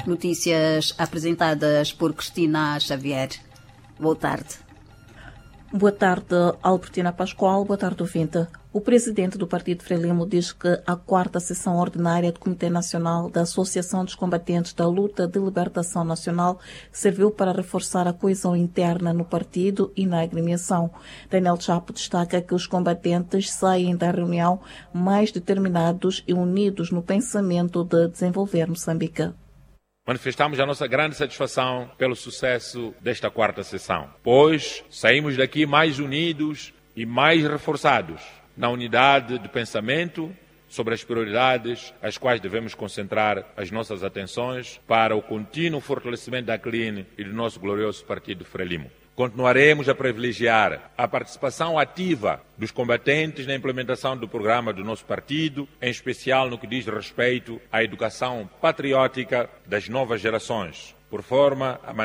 Notícias apresentadas por Cristina Xavier. Boa tarde. Boa tarde, Albertina Pascoal. Boa tarde, ouvinte. O presidente do Partido Frelimo diz que a 4ª sessão ordinária do Comitê Nacional da Associação dos Combatentes da Luta de Libertação Nacional serviu para reforçar a coesão interna no partido e na agremiação. Daniel Chapo destaca que os combatentes saem da reunião mais determinados e unidos no pensamento de desenvolver Moçambique. Manifestamos a nossa grande satisfação pelo sucesso desta 4ª sessão, pois saímos daqui mais unidos e mais reforçados na unidade de pensamento sobre as prioridades às quais devemos concentrar as nossas atenções para o contínuo fortalecimento da CLIN e do nosso glorioso Partido Frelimo. Continuaremos a privilegiar a participação ativa dos combatentes na implementação do programa do nosso partido, em especial no que diz respeito à educação patriótica das novas gerações, por forma a